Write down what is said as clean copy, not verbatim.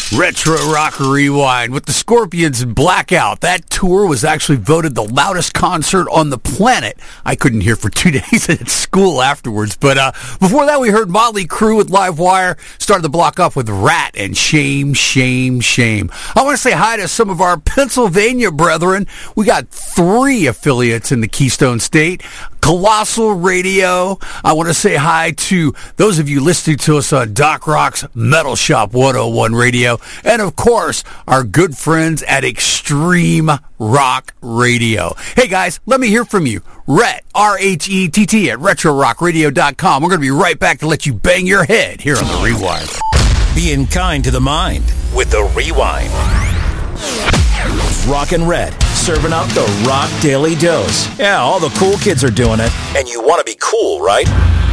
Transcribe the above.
Retro Rock Rewind with the Scorpions and Blackout. That tour was actually voted the loudest concert on the planet. I couldn't hear for 2 days at school afterwards. But before that, we heard Motley Crue with Live Wire. Started the block off with Rat and Shame, Shame, Shame. I want to say hi to some of our Pennsylvania brethren. We got 3 affiliates in the Keystone State. Colossal Radio. I want to say hi to those of you listening to us on Doc Rock's Metal Shop 101 Radio. And, of course, our good friends at Extreme Rock Radio. Hey, guys, let me hear from you. Rhett, R-H-E-T-T, at RetroRockRadio.com. We're going to be right back to let you bang your head here on The Rewind. Being kind to the mind with The Rewind. Rockin' Red, serving up the Rock Daily Dose. Yeah, all the cool kids are doing it, and you want to be cool, right?